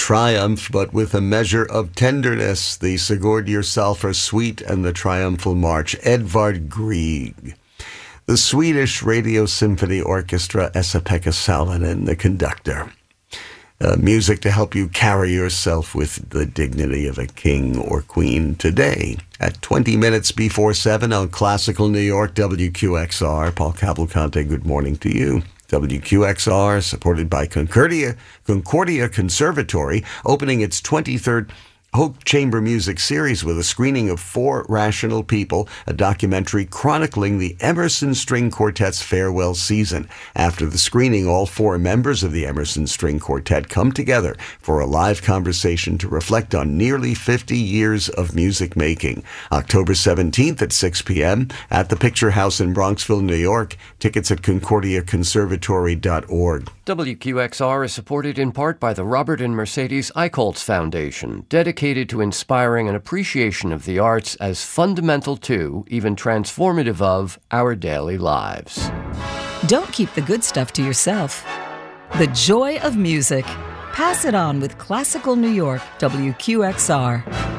triumph, but with a measure of tenderness. The Sigurd Gjersalfar Suite and the Triumphal March, Edvard Grieg. The Swedish Radio Symphony Orchestra, Esa-Pekka Salonen, the conductor. Music to help you carry yourself with the dignity of a king or queen today. At 20 minutes before 7 on Classical New York, WQXR. Paul Cavalcante, good morning to you. WQXR, supported by Concordia Conservatory, opening its 23rd Hope Chamber Music Series with a screening of Four Rational People, a documentary chronicling the Emerson String Quartet's farewell season. After the screening, all four members of the Emerson String Quartet come together for a live conversation to reflect on nearly 50 years of music making. October 17th at 6 p.m. at the Picture House in Bronxville, New York. Tickets at concordiaconservatory.org. WQXR is supported in part by the Robert and Mercedes Eichholz Foundation, dedicated to inspiring an appreciation of the arts as fundamental to, even transformative of, our daily lives. Don't keep the good stuff to yourself. The joy of music. Pass it on with Classical New York, WQXR.